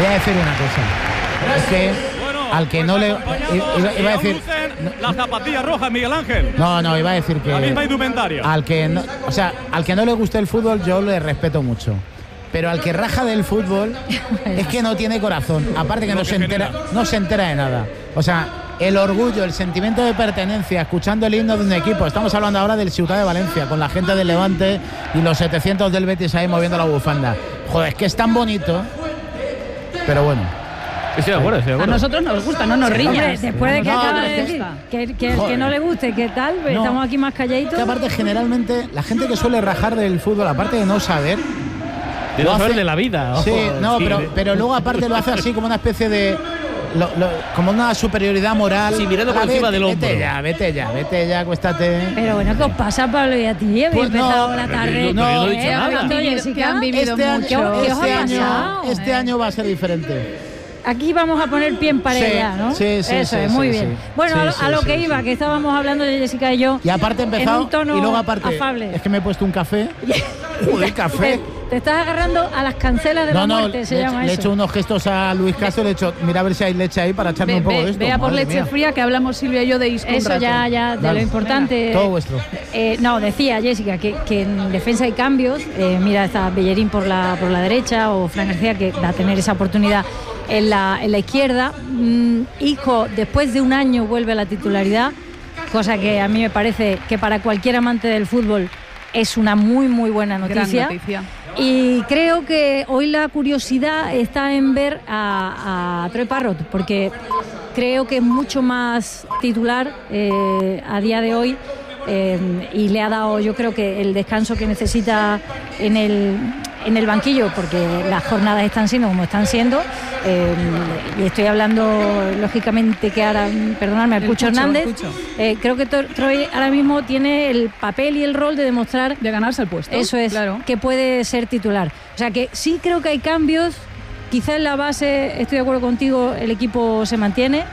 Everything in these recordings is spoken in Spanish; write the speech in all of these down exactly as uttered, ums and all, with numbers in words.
voy a decir una cosa. Es que bueno, al que pues no le... Iba, iba a decir... Las zapatillas rojas, Miguel Ángel. No, no, iba a decir que... La misma indumentaria. Al que no, o sea, al que no le guste el fútbol yo le respeto mucho. Pero al que raja del fútbol es que no tiene corazón. Aparte que no se entera, no se entera de nada. O sea, el orgullo, el sentimiento de pertenencia, escuchando el himno de un equipo. Estamos hablando ahora del Ciutat de Valencia, con la gente del Levante y los setecientos del Betis ahí moviendo la bufanda. Joder, es que es tan bonito. Pero bueno. Estoy de acuerdo, estoy de acuerdo. A nosotros nos gusta, no nos Sí, riñas. hombre, después de que No, acaba pero de es que- decir que, que el Joder. que no le guste, ¿qué tal? No. Estamos aquí más Que calladitos. aparte generalmente la gente que suele rajar del fútbol, aparte de no saber, De lo no saber hace- de la vida. sí, ojo, no, sí, pero, de- pero luego aparte lo hace así como una especie de lo- lo- como una superioridad moral. Sí, mirando por Ah, encima vete, del hombro. Vete ya, vete ya, vete ya, acuéstate. Pero bueno, ¿qué os pasa, Pablo y a ti? Habéis Pues no, empezado la pero tarde. yo no- pero yo no he dicho Eh, nada. hablando, Que han Jessica. vivido Este año, mucho. ¿Qué os este ha año, pasado? este Eh. año va a ser diferente. Aquí vamos a poner pie en pared Sí, ya, ¿no? sí, sí, Eso sí, es, muy sí, bien. sí. Bueno, Sí, a, lo- sí, a lo sí, que sí. iba, que estábamos hablando de Jessica y yo. Y aparte he empezado en un tono y luego aparte afable. es que me he puesto un café. Joder, café. Te, te estás agarrando a las cancelas de No, la no, muerte, se le, llama le he eso. hecho unos gestos a Luis Castro, le he hecho, mira a ver si hay leche ahí para echarme Ve, un poco ve, de esto. vea por Madre leche mía. fría, que hablamos Silvia y yo de Isco un Eso rato. ya, ya, de Dale. lo importante. Todo vuestro. Eh, no, decía Jessica que, que en defensa hay cambios. Eh, mira, está Bellerín por la, por la derecha o Fran García, que va a tener esa oportunidad en la, en la izquierda. Mm, Isco, después de un año, vuelve a la titularidad, cosa que a mí me parece que para cualquier amante del fútbol es una muy, muy buena Gran noticia. noticia. Y creo que hoy la curiosidad está en ver a, a Troy Parrott, porque creo que es mucho más titular eh, a día de hoy eh, y le ha dado, yo creo que el descanso que necesita en el, en el banquillo, porque las jornadas están siendo como están siendo. Eh, y estoy hablando, lógicamente, que ahora, perdonadme, al El Pucho Pucho, Hernández. el Pucho. Eh, creo que Tor- Troy ahora mismo tiene el papel y el rol de demostrar De ganarse el puesto. eso es, Claro. que puede ser titular. O sea que sí creo que hay cambios. Quizá en la base, estoy de acuerdo contigo, el equipo se mantiene,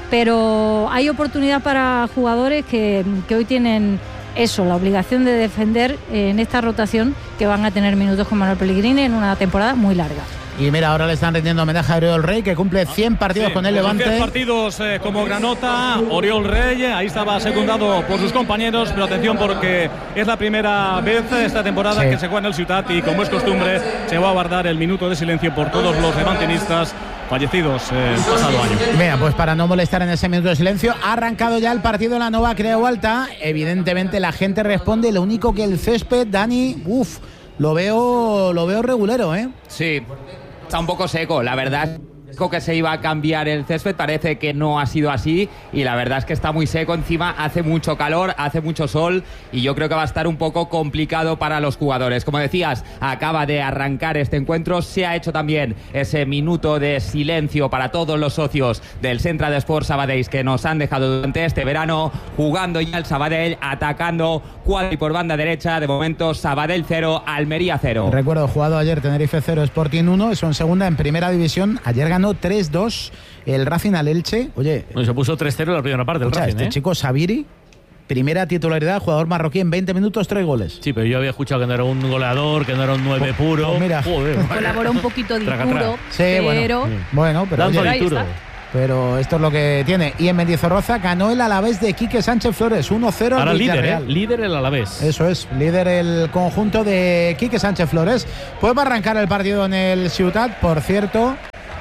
pero hay oportunidad para jugadores que, que hoy tienen eso, la obligación de defender en esta rotación, que van a tener minutos con Manuel Pellegrini en una temporada muy larga. Y mira, ahora le están rindiendo homenaje a Oriol Rey, que cumple cien partidos Sí, con el diez Levante. partidos eh, como Granota, Oriol Rey, ahí estaba secundado por sus compañeros, pero atención porque es la primera vez esta temporada Sí. que se juega en el Ciutat y como es costumbre se va a guardar el minuto de silencio por todos los levantinistas fallecidos eh, el pasado año. Mira, pues para no molestar en ese minuto de silencio, ha arrancado ya el partido en la Nova Creu Alta. Evidentemente la gente responde, lo único que el césped, Dani, uff, lo veo, lo veo regulero, ¿eh? Sí, está un poco seco, la verdad. Dijo que se iba a cambiar el césped, parece que no ha sido así y la verdad es que está muy seco, encima hace mucho calor, hace mucho sol y yo creo que va a estar un poco complicado para los jugadores. Como decías, acaba de arrancar este encuentro, se ha hecho también ese minuto de silencio para todos los socios del Centre d'Esports Sabadell que nos han dejado durante este verano jugando ya el Sabadell, atacando cuadra y por banda derecha, de momento Sabadell cero, Almería cero. Recuerdo, jugado ayer Tenerife cero, Sporting uno, eso en segunda, en primera división, ayer ganó tres dos el Racing al Elche. Oye, Bueno, se puso tres cero en la primera parte el escucha, Racing, este ¿eh? chico Sabiri, primera titularidad, jugador marroquí en veinte minutos, tres goles. Sí, pero yo había escuchado que no era un goleador, que no era un nueve Pues- puro. pues mira. Joder. Colaboró un poquito de Traca, puro, traca. Sí, pero bueno, bueno, pero, Dando oye, ahí duro. está. pero esto es lo que tiene. Y en Mendizorroza ganó el Alavés de Quique Sánchez Flores, uno cero Ahora al líder, ¿eh? Villarreal. Líder el Alavés. Eso es, líder el conjunto de Quique Sánchez Flores. Pues va a arrancar el partido en el Ciutat. Por cierto,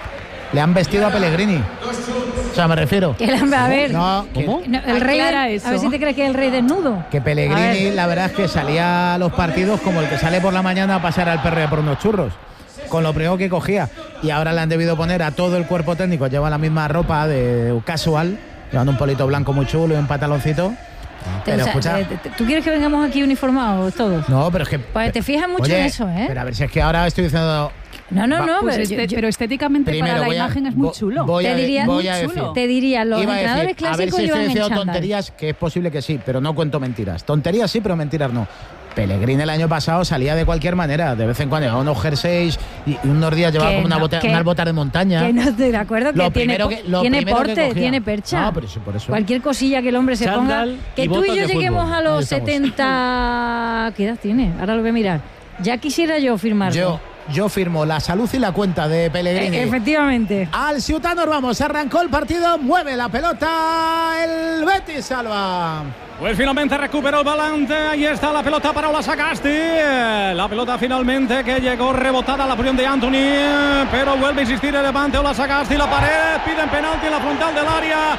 le han vestido a Pellegrini. O sea, me refiero. Que la- a ver, No, que, ¿Cómo? no, el rey Aclara de- eso. a ver si te crees que es el rey desnudo. que A Pellegrini, ver. la verdad es que salía a los partidos como el que sale por la mañana a pasar al perro por unos churros. Con lo primero que cogía. Y ahora le han debido poner a todo el cuerpo técnico. Lleva la misma ropa de casual. Llevando un polito blanco muy chulo y un pantaloncito. Pero O sea, escucha. eh, te- ¿tú quieres que vengamos aquí uniformados todos? No, pero es que. Pues te fijas mucho Oye, en eso, ¿eh? Pero a ver si es que ahora estoy diciendo. No, no, Va, no, Pues pero, este- yo- yo- pero estéticamente Primero para la voy a- imagen es muy vo- chulo. voy a Te de- diría- voy muy a chulo. decir. te diría, los Iba a entrenadores decir, a ver clásicos si llevan estoy en diciendo chándal. tonterías, que es posible que sí, pero no cuento mentiras. Tonterías sí, pero mentiras no. Pellegrini el año pasado salía de cualquier manera, de vez en cuando llevaba unos jerseys y y unos días llevaba Que como una no, bota- que- unas botas de montaña. Que no estoy de acuerdo, que Lo tiene, primero po- que- lo tiene primero que porte, cogía. tiene percha. No, pero sí, por eso. Cualquier cosilla que el hombre se Chándal ponga. Que y tú y botas yo de lleguemos fútbol. a Ahí los estamos. setenta. ¿Qué edad tiene? Ahora lo voy a mirar. Ya quisiera yo firmarlo. Yo, yo firmo la salud y la cuenta de Pellegrini. E- efectivamente. Al Ciutat nos vamos, arrancó el partido, mueve la pelota el Betis, Salva. Pues finalmente recuperó el Balante. Ahí está la pelota para Ola Sagasti. La pelota finalmente que llegó rebotada a la posición de Anthony. Pero vuelve a insistir el Levante. Ola Sagasti, la pared. Piden penalti en la frontal del área.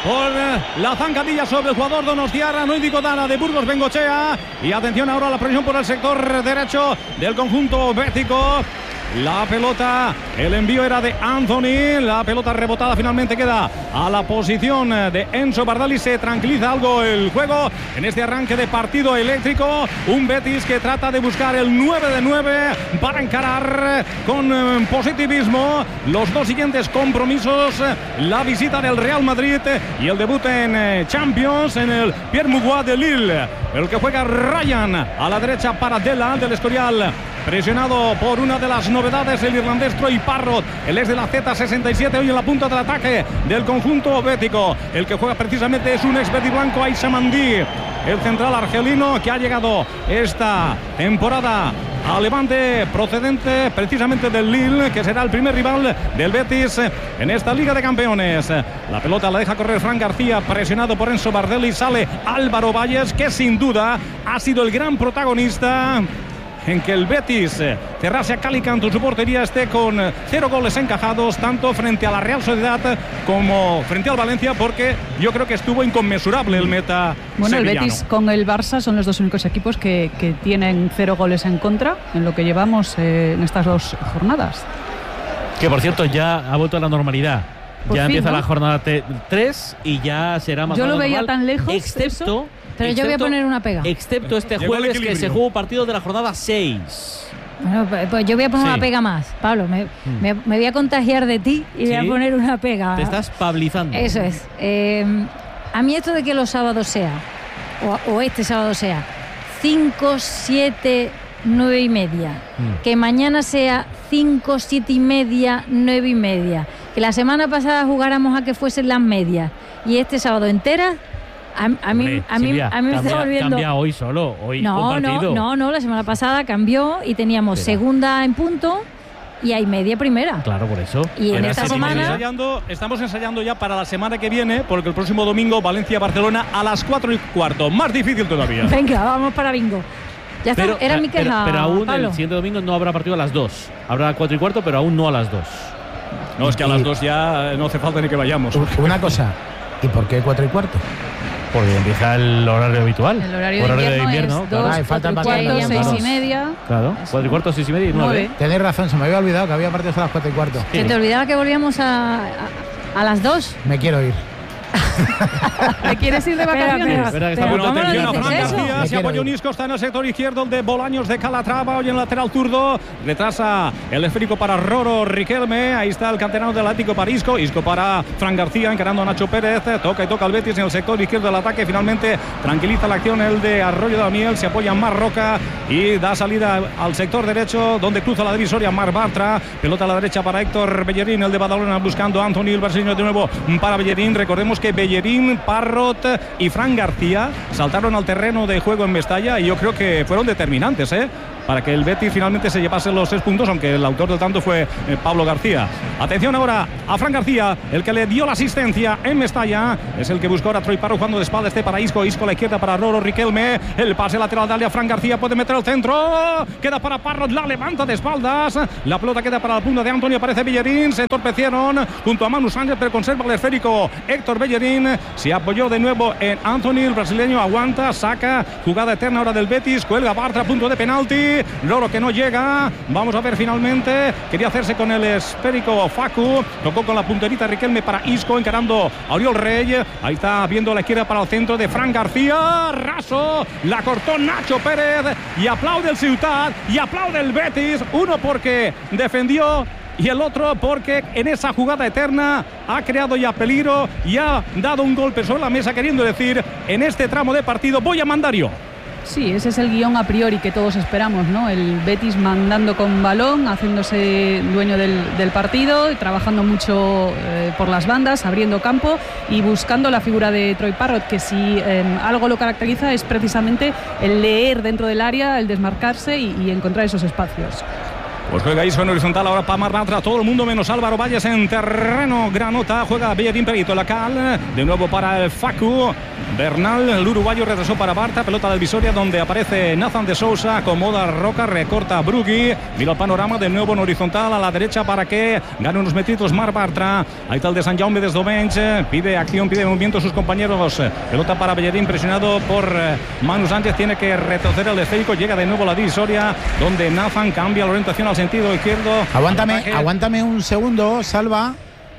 Por la zancadilla sobre el jugador donostiarra, no indico nada de Burgos Bengochea. Y atención ahora a la presión por el sector derecho del conjunto bético. La pelota, el envío era de Anthony. La pelota rebotada finalmente queda a la posición de Enzo Bardali. Se tranquiliza algo el juego en este arranque de partido eléctrico. Un Betis que trata de buscar el nueve de nueve para encarar con eh, positivismo los dos siguientes compromisos. La visita del Real Madrid y el debut en eh, Champions en el Pierre Mauroy de Lille. El que juega Ryan a la derecha para Dela del Escorial. Presionado por una de las novedades, el irlandés Troy Parrott, el ex de la Z sesenta y siete, hoy en la punta del ataque del conjunto bético. El que juega precisamente es un ex verdiblanco, Aissa Mandi, el central argelino que ha llegado esta temporada a Levante, procedente precisamente del Lille, que será el primer rival del Betis en esta Liga de Campeones. La pelota la deja correr Fran García, presionado por Enzo Bardelli. Sale Álvaro Valles, que sin duda ha sido el gran protagonista en que el Betis cerrase a cal y canto su portería, esté con cero goles encajados, tanto frente a la Real Sociedad como frente al Valencia, porque yo creo que estuvo inconmensurable el meta Bueno, sevillano. El Betis con el Barça son los dos únicos equipos que, que tienen cero goles en contra en lo que llevamos eh, en estas dos jornadas. Que por cierto ya ha vuelto a la normalidad. Por ya fin, empieza ¿no? la jornada tres y ya será más Yo o lo menos veía normal, tan lejos, excepto eso. Pero yo voy a excepto- poner una pega. Excepto este Llegó el jueves que equilibrio. se juega un partido de la jornada seis. Bueno, pues, pues yo voy a poner Sí. una pega más, Pablo. Me, me- me voy a contagiar de ti y voy Sí. a poner una pega. Te estás pablizando. Eso es. Eh, a mí esto de que los sábados sea, o, o este sábado sea, cinco, siete, nueve y media, Mm. que mañana sea cinco, siete y media, nueve y media, que la semana pasada jugáramos a que fuesen las medias y este sábado entera, a, a mí, Hombre, a mí, Silvia, a mí me cambia, está volviendo... cambia hoy solo. Hoy un No, partido. no, no, no, la semana pasada cambió y teníamos Espera. segunda en punto y hay media primera. Claro, por eso. Y en Pero esta esta Estamos semana- ensayando, estamos ensayando ya para la semana que viene, porque el próximo domingo Valencia-Barcelona a las cuatro y cuarto. Más difícil todavía. Venga, vamos para bingo. Ya está, Pero, era mi pero- queja, pero aún Pablo. el siguiente domingo no habrá partido a las dos. Habrá cuatro y cuarto, pero aún no a las dos. No, es que a las dos ya no hace falta ni que vayamos. Una cosa, ¿y por qué cuatro y cuarto? Porque empieza el horario habitual. El horario, de invierno, es claro. dos, Ah, y faltan cuatro y cuarto, partidos. seis y Claro. media. Claro, cuatro y cuarto, seis y media y nueve. Nueve. Tenéis razón, se me había olvidado que había partidos a las cuatro y cuarto. Sí. ¿Se te olvidaba que volvíamos a, a, a las dos? Me quiero ir. ¿Te quieres ir de Espera, vacaciones? espera, Verdad que está pero muy ¿cómo lo Atención a dices Fran eso? García, Me se quiero apoya un ir. Isco, está en el sector izquierdo, el de Bolaños de Calatrava, hoy en el lateral zurdo, retrasa el esférico para Roro Riquelme, ahí está el canterano del Atlético para Isco, Isco para Fran García, encarando a Nacho Pérez, toca y toca el Betis en el sector izquierdo del ataque, finalmente tranquiliza la acción el de Arroyo de Daniel, se apoya en Mar Roca y da salida al sector derecho, donde cruza la divisoria Mar Bartra, pelota a la derecha para Héctor Bellerín, el de Badalona buscando a Anthony, el brasileño de nuevo para Bellerín, recordemos que Bellerín, Parrott y Fran García saltaron al terreno de juego en Mestalla y yo creo que fueron determinantes, ¿eh? para que el Betis finalmente se llevase los tres puntos, aunque el autor del tanto fue eh, Pablo García. Atención ahora a Fran García, el que le dio la asistencia en Mestalla, es el que buscó ahora Troy Parrott jugando de espalda, este para Isco, Isco a la izquierda para Roro Riquelme, el pase lateral dale a Fran García, puede meter el centro, queda para Parrott, la levanta de espaldas, la pelota queda para la punta de Antonio, aparece Bellerín, se entorpecieron junto a Manu Sánchez, pero conserva el esférico Héctor Bellerín, se apoyó de nuevo en Anthony, el brasileño aguanta, saca, jugada eterna ahora del Betis, cuelga Bartra, punto de penalti, Loro que no llega, vamos a ver finalmente, quería hacerse con el esférico Facu, tocó con la punterita Riquelme para Isco, encarando a Oriol Rey, ahí está viendo a la izquierda para el centro de Fran García, raso, la cortó Nacho Pérez y aplaude el Ciutat y aplaude el Betis, uno porque defendió y el otro porque en esa jugada eterna ha creado ya peligro y ha dado un golpe sobre la mesa, queriendo decir, en este tramo de partido voy a mandar yo. Sí, ese es el guión a priori que todos esperamos, ¿no? El Betis mandando con balón, haciéndose dueño del, del partido, y trabajando mucho eh, por las bandas, abriendo campo y buscando la figura de Troy Parrott, que si eh, algo lo caracteriza es precisamente el leer dentro del área, el desmarcarse y, y encontrar esos espacios. Pues juega Isco en horizontal ahora para Marbatra. Todo el mundo menos Álvaro Valles en terreno granota. Juega Bellerín Perito, la cal. De nuevo para el Facu. Bernal, el uruguayo retrasó para Barta. Pelota del Visoria donde aparece Nathan de Sousa. Acomoda Roca, recorta Brugui. Mira el panorama de nuevo en horizontal a la derecha para que gane unos metritos Marc Bartra. Ahí está el de Sant Jaume desde Domenech. Pide acción, pide movimiento a sus compañeros. Pelota para Bellerín presionado por Manu Sánchez. Tiene que retroceder el esférico. Llega de nuevo la Visoria donde Nathan cambia la orientación al sentido izquierdo. Aguántame, aguántame un segundo, Salva.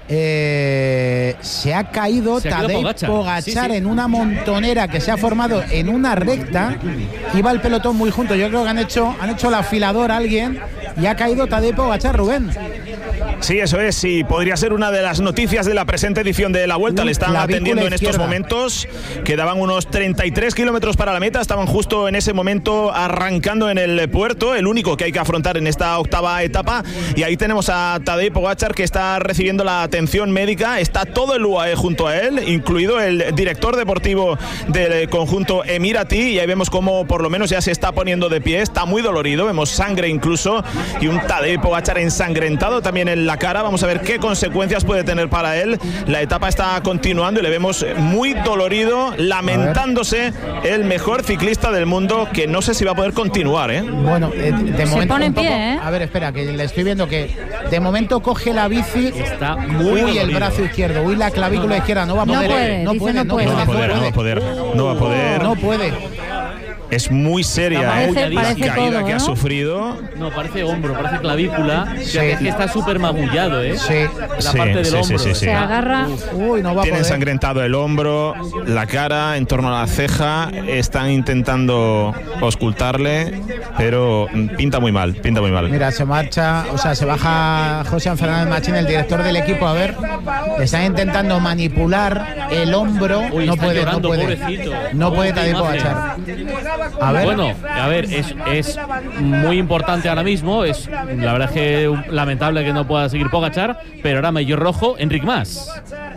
Eh, se ha caído se ha Tadej Pogačar, Pogačar sí, sí. en una montonera que se ha formado en una recta. Iba el pelotón muy junto. Yo creo que han hecho, han hecho el afilador a alguien y ha caído Tadej Pogačar, Rubén. Sí, eso es, y podría ser una de las noticias de la presente edición de la Vuelta. Uy, Le están atendiendo en estos izquierda. momentos. Quedaban unos treinta y tres kilómetros para la meta. Estaban justo en ese momento arrancando en el puerto, el único que hay que afrontar en esta octava etapa. Y ahí tenemos a Tadej Pogačar, que está recibiendo la atención médica. Está todo el U A E junto a él, incluido el director deportivo del conjunto Emirati. Y ahí vemos cómo por lo menos ya se está poniendo de pie. Está muy dolorido, vemos sangre incluso. Y un Tadej Pogačar ensangrentado también en la cara. Vamos a ver qué consecuencias puede tener para él. La etapa está continuando y le vemos muy dolorido, lamentándose el mejor ciclista del mundo, que no sé si va a poder continuar, ¿eh? Bueno, eh, de Se momento pone en un poco, pie, ¿eh? A ver, espera, que le estoy viendo que de momento coge la bici. Está muy Uy, el dolorido. brazo izquierdo, uy, la clavícula izquierda, no va a No poder. puede, no dice puede, no no puede. No va a poder, no va a poder. No va a poder. No puede. Es muy seria, ¿eh? Parece- La parece caída todo, que ha ¿no? sufrido. No, parece hombro, parece clavícula. Sí. Es que está súper magullado, ¿eh? Sí. La Sí, parte del sí, sí, hombro. sí, sí. Se agarra. Uy, no va a Tiene poder. ensangrentado el hombro, la cara, en torno a la ceja. Están intentando auscultarle, pero pinta muy mal, pinta muy mal. Mira, se marcha, o sea, se baja José Fernández Machín, el director del equipo, a ver, están intentando manipular el hombro, Uy, no está puede, no llorando, puede, pobrecito. no puede Qué Tadej imagen. Pogačar. A ver, Bueno, a ver, es, es muy importante ahora mismo. Es la verdad es que un- lamentable que no pueda seguir Pogačar, pero ahora mayor rojo Enric Mas,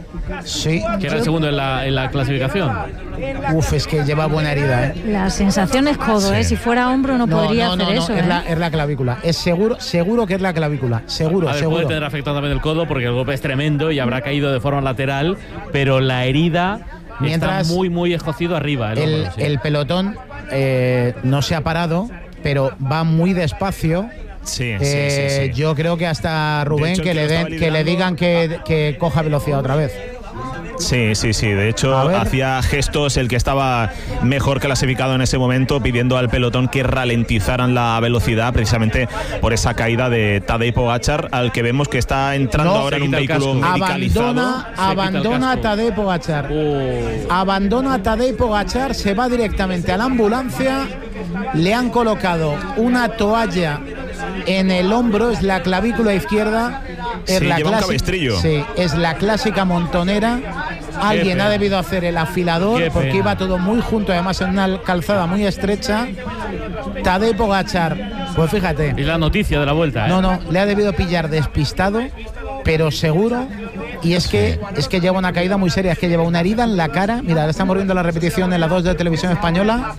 sí, que era el segundo en la, en la clasificación. uf, es que lleva buena herida, ¿eh? La sensación es codo, ¿eh? Si fuera hombro no, podría no, no, hacer no, eso, es, ¿eh? la, es la clavícula, es seguro, seguro que es la clavícula, seguro, A ver, seguro. puede tener afectado también el codo porque el golpe es tremendo y habrá caído de forma lateral, pero la herida Mientras está muy, muy escocido arriba. El, El, hombro, sí. el pelotón eh, no se ha parado, pero va muy despacio. Sí, sí, Eh, sí, sí. Yo creo que hasta Rubén hecho, el que, que le lo den, estaba que le digan que, que coja velocidad otra vez. Sí, sí, sí. De hecho, A ver. hacía gestos el que estaba mejor clasificado en ese momento, pidiendo al pelotón que ralentizaran la velocidad, precisamente por esa caída de Tadej Pogačar, al que vemos que está entrando No, ahora se en un quita el vehículo casco. medicalizado. Abandona, Se quita el abandona a casco. Tadej Pogačar. Oh. Abandona a Tadej Pogačar, se va directamente a la ambulancia. Le han colocado una toalla en el hombro, es la clavícula izquierda. Es Sí, la lleva un clasi- cabestrillo. Sí, es la clásica montonera. Alguien pena. ha debido hacer el afilador Qué porque pena. iba todo muy junto, además en una calzada muy estrecha. Tadej Pogačar, pues fíjate. Es la noticia de la vuelta, ¿eh? No, no, le ha debido pillar despistado, pero seguro. Y es que es que lleva una caída muy seria, es que lleva una herida en la cara. Mira, ahora estamos viendo la repetición en la dos de Televisión Española.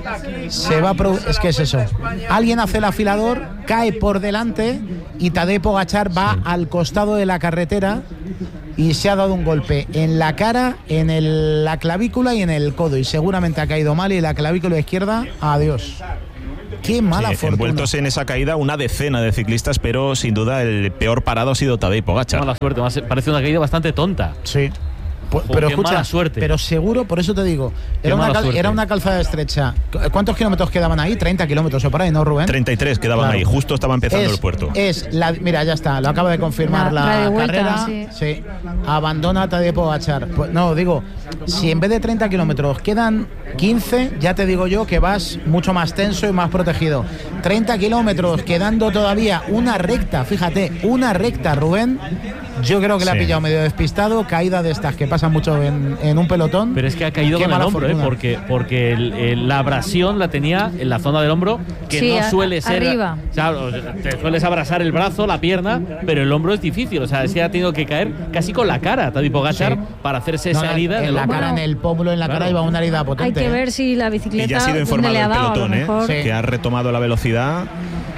Se va a produ- es que es eso. Alguien hace el afilador, cae por delante y Tadej Pogačar va al costado de la carretera y se ha dado un golpe en la cara, en el- la clavícula y en el codo. Y seguramente ha caído mal y la clavícula izquierda, adiós. Qué mala Sí, fortuna. envueltos en esa caída una decena de ciclistas, pero sin duda el peor parado ha sido Tadej Pogačar. Mala suerte, más- parece una caída bastante tonta. Sí. Pu- Ojo, pero qué escucha, mala suerte. pero seguro, por eso te digo, Qué era una, mala cal- suerte. era una calzada estrecha. ¿Cu- ¿Cuántos kilómetros quedaban ahí? treinta kilómetros o por ahí, ¿no, Rubén? treinta y tres quedaban Claro. ahí, justo estaba empezando es, el puerto. Es la, mira, ya está, lo acaba de confirmar La la, radio vuelta, carrera. sí. Sí. Abandona a Tadej Pogačar. Pues, no, digo, si en vez de treinta kilómetros quedan quince, ya te digo yo que vas mucho más tenso y más protegido. treinta kilómetros, quedando todavía una recta, fíjate, una recta, Rubén. Yo creo que le ha Sí. pillado medio despistado, caída de estas que pasan mucho en, en un pelotón. Pero es que ha caído Qué con el mala hombro, ¿eh? fortuna. porque, porque el- el- la abrasión la tenía en la zona del hombro, que Sí, no a- suele ser. arriba. O sea, te sueles abrasar el brazo, la pierna, pero el hombro es difícil. O sea, es que ha tenido que caer casi con la cara, Tadej Pogačar, Sí. para hacerse No, esa no, herida. en del la hombro. cara, en el pómulo, en la Claro. cara iba una herida Hay potente. que ¿eh? ver si la Y bicicleta ya ha sido dónde informado le ha el dado, a lo pelotón, ¿eh? mejor. Sí. que ha retomado la velocidad.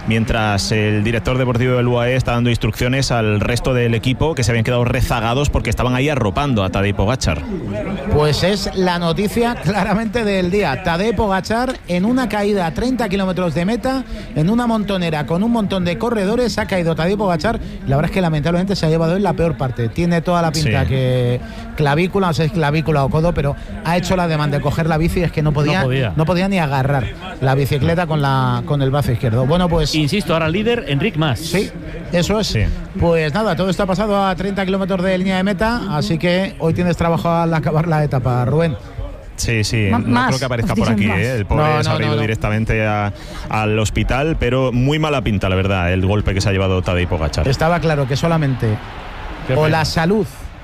mientras el director deportivo del U A E está dando instrucciones al resto del equipo que se habían quedado rezagados porque estaban ahí arropando a Tadej Pogačar. Pues es la noticia claramente del día. Tadej Pogačar en una caída a treinta kilómetros de meta, en una montonera con un montón de corredores, ha caído Tadej Pogačar. La verdad es que lamentablemente se ha llevado en la peor parte. Tiene toda la pinta sí. que clavícula, no sé si es clavícula o codo, pero ha hecho la demanda de coger la bici, es que no podía, no podía, no podía ni agarrar la bicicleta con, la, con el brazo izquierdo. Bueno, pues... Insisto, ahora líder Enric Mas. Sí, eso es. Sí. Pues nada, todo está pasado a treinta kilómetros de línea de meta, así que hoy tienes trabajo al acabar la etapa, Rubén. Sí, sí, no más, creo que aparezca por aquí, ¿eh? El pobre no, no, se ha ido no, no. directamente a, al hospital, pero muy mala pinta, la verdad, el golpe que se ha llevado Tadej Pogačar. Estaba claro que solamente o la salud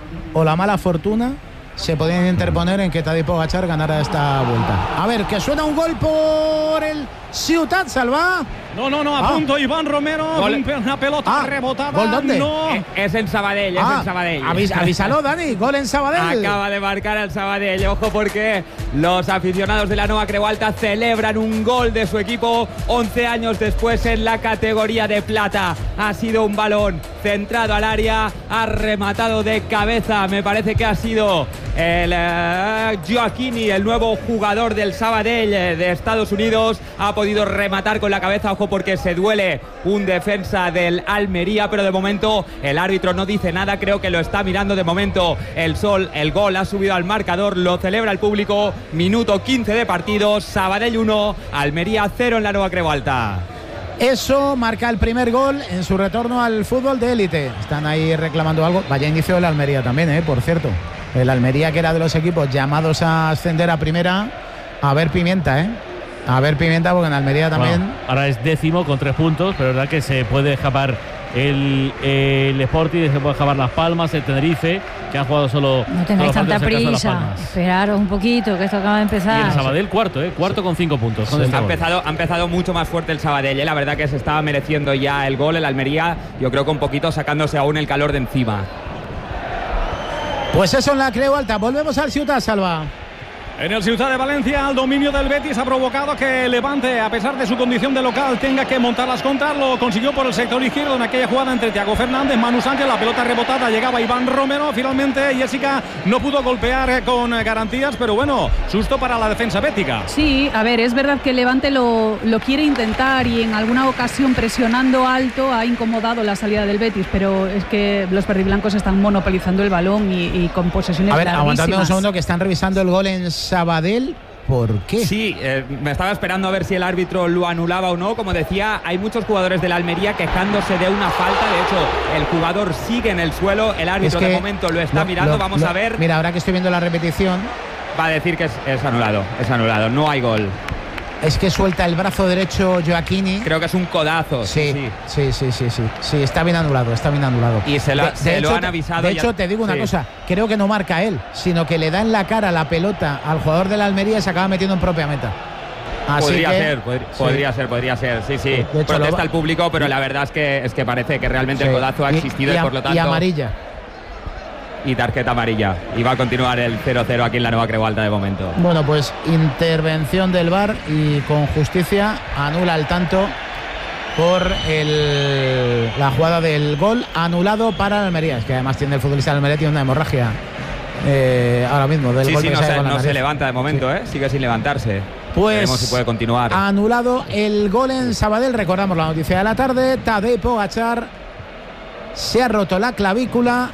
o la mala fortuna se podían interponer en que Tadej Pogačar ganara esta vuelta. A ver, que suena un gol por el Ciutat Salva. No, no, no, a ah. punto Iván Romero, gol. Una pelota ah. rebotada. ¿Gol dónde? No. Es, es en Sabadell, ah. es en Sabadell. Avis, avísalo, Dani, gol en Sabadell. Acaba de marcar el Sabadell, ojo porque los aficionados de la Nova Creu Alta celebran un gol de su equipo once años después en la categoría de plata. Ha sido un balón centrado al área, ha rematado de cabeza, me parece que ha sido el uh, Gioacchini, el nuevo jugador del Sabadell eh, de Estados Unidos, ha podido rematar con la cabeza, ojo porque se duele un defensa del Almería, pero de momento el árbitro no dice nada, creo que lo está mirando de momento el sol, el gol ha subido al marcador, lo celebra el público, minuto quince de partido, Sabadell uno, Almería cero en la Nova Creu Alta. Eso marca el primer gol en su retorno al fútbol de élite. Están ahí reclamando algo, vaya inicio del Almería también, eh, por cierto. El Almería, que era de los equipos llamados a ascender a primera, a ver Pimienta, ¿eh? A ver Pimienta, porque en Almería también... Bueno, ahora es décimo con tres puntos, pero es verdad que se puede escapar el, el Sporting, se puede escapar Las Palmas, el Tenerife, que han jugado solo... No tengáis tanta prisa, esperaros un poquito, que esto acaba de empezar. Y el Sabadell cuarto, ¿eh? Cuarto sí. con cinco puntos. Sí. Ha, empezado, ha empezado mucho más fuerte el Sabadell, ¿eh? La verdad que se estaba mereciendo ya el gol, el Almería, yo creo que un poquito sacándose aún el calor de encima. Pues eso en la Creu Alta. Volvemos al Ciutat Salva. En el Ciutat de Valencia, el dominio del Betis ha provocado que Levante, a pesar de su condición de local, tenga que montar las contras. Lo consiguió por el sector izquierdo en aquella jugada entre Thiago Fernández, Manu Sánchez, la pelota rebotada, llegaba Iván Romero. Finalmente Jessica no pudo golpear con garantías, pero bueno, susto para la defensa bética. Sí, a ver, es verdad que Levante lo, lo quiere intentar y en alguna ocasión presionando alto ha incomodado la salida del Betis, pero es que los verdiblancos están monopolizando el balón y, y con posesiones. A ver, aguantadme un segundo, que están revisando el gol en Sabadell. ¿Por qué? Sí, eh, me estaba esperando a ver si el árbitro lo anulaba o no. Como decía, hay muchos jugadores de la Almería quejándose de una falta. De hecho, el jugador sigue en el suelo. El árbitro es que de momento lo está lo, mirando. Lo, Vamos lo, a ver. Mira, ahora que estoy viendo la repetición, va a decir que es, es anulado. Es anulado. No hay gol. Es que suelta el brazo derecho Gioacchini. Creo que es un codazo. Sí, sí, sí, sí, sí, sí. Sí, está bien anulado, está bien anulado. Y se lo, de, se de lo hecho, han avisado. De hecho, ya, te digo una sí. cosa, creo que no marca él, sino que le da en la cara la pelota al jugador de la Almería y se acaba metiendo en propia meta. Así podría que, ser, podría, sí. podría ser, podría ser, sí, sí. De hecho, protesta lo... el público, pero la verdad es que es que parece que realmente sí. el codazo ha existido y, y, y por lo tanto. Y amarilla. Y tarjeta amarilla. Y va a continuar el cero cero aquí en la Nova Creu Alta de momento. Bueno, pues intervención del V A R y con justicia anula el tanto por el, la jugada del gol anulado para el Almería. Es que además tiene el futbolista del Almería, tiene una hemorragia eh, ahora mismo del sí, golpe. Sí, no, se, no se se levanta de momento, sí. ¿eh? Sigue sin levantarse. Pues veremos si puede continuar. Anulado el gol en Sabadell. Recordamos la noticia de la tarde. Tadej Pogačar se ha roto la clavícula.